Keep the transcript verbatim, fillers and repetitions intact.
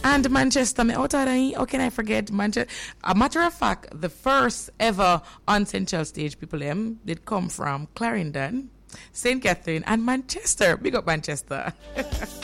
And Manchester, me out of there, how can I forget Manchester? A matter of fact, the first ever on Central Stage people them did come from Clarendon, Saint Catherine, and Manchester. Big up Manchester.